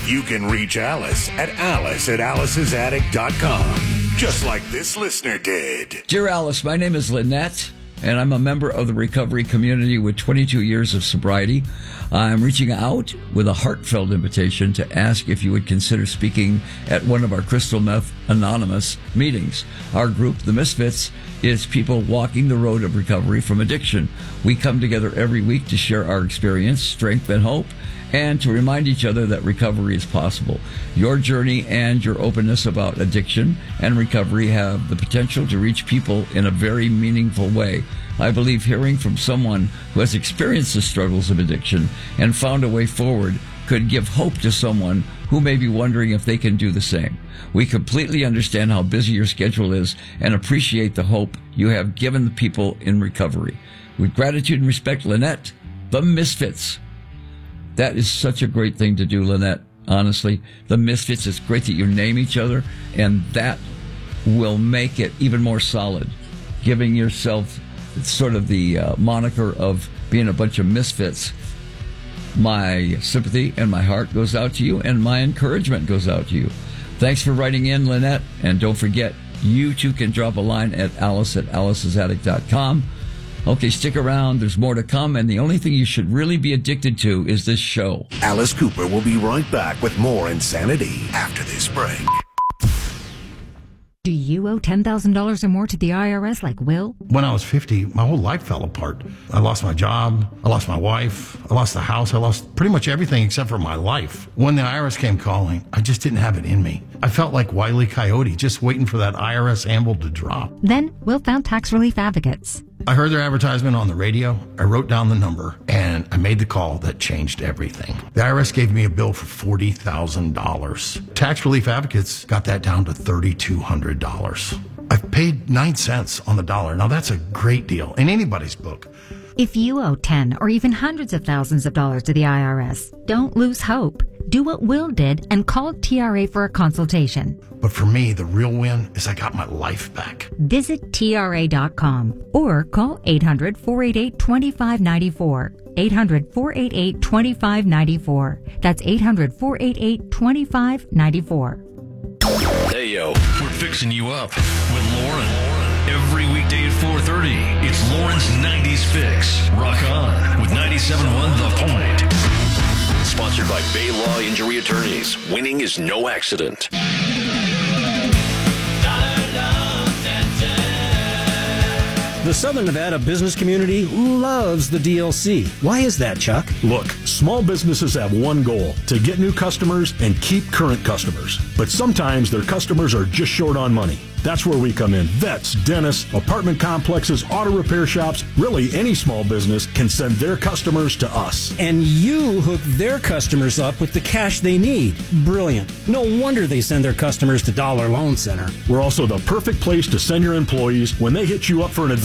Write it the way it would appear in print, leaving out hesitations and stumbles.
You can reach Alice at alicesatticom, just like this listener did. Dear Alice, my name is Lynette, and I'm a member of the recovery community with 22 years of sobriety. I'm reaching out with a heartfelt invitation to ask if you would consider speaking at one of our Crystal Meth Anonymous meetings. Our group, The Misfits, is people walking the road of recovery from addiction. We come together every week to share our experience, strength, and hope, and to remind each other that recovery is possible. Your journey and your openness about addiction and recovery have the potential to reach people in a very meaningful way. I believe hearing from someone who has experienced the struggles of addiction and found a way forward could give hope to someone who may be wondering if they can do the same. We completely understand how busy your schedule is and appreciate the hope you have given the people in recovery. With gratitude and respect, Lynette, The Misfits. That is such a great thing to do, Lynette. Honestly, The Misfits, it's great that you name each other, and that will make it even more solid, giving yourself sort of the moniker of being a bunch of misfits. My sympathy and my heart goes out to you, and my encouragement goes out to you. Thanks for writing in, Lynette, and don't forget, you too can drop a line at alice@alicesaddict.com. Okay, stick around. There's more to come, and the only thing you should really be addicted to is this show. Alice Cooper will be right back with more insanity after this break. Do you owe $10,000 or more to the IRS like Will? When I was 50, my whole life fell apart. I lost my job, I lost my wife, I lost the house, I lost pretty much everything except for my life. When the IRS came calling, I just didn't have it in me. I felt like Wile E. Coyote, just waiting for that IRS anvil to drop. Then Will found Tax Relief Advocates. I heard their advertisement on the radio, I wrote down the number, and I made the call that changed everything. The IRS gave me a bill for $40,000. Tax Relief Advocates got that down to $3,200. I've paid 9 cents on the dollar. Now that's a great deal in anybody's book. If you owe 10 or even hundreds of thousands of dollars to the IRS, don't lose hope. Do what Will did and call TRA for a consultation. But for me, the real win is I got my life back. Visit TRA.com or call 800-488-2594. 800-488-2594. That's 800-488-2594. Hey, yo. We're fixing you up with Lauren. Every weekday at 4:30, it's Lauren's 90s Fix. Rock on with 97.1 The Point. Sponsored by Bay Law Injury Attorneys. Winning is no accident. The Southern Nevada business community loves the DLC. Why is that, Chuck? Look, small businesses have one goal, to get new customers and keep current customers. But sometimes their customers are just short on money. That's where we come in. Vets, dentists, apartment complexes, auto repair shops, really any small business can send their customers to us. And you hook their customers up with the cash they need. Brilliant. No wonder they send their customers to Dollar Loan Center. We're also the perfect place to send your employees when they hit you up for an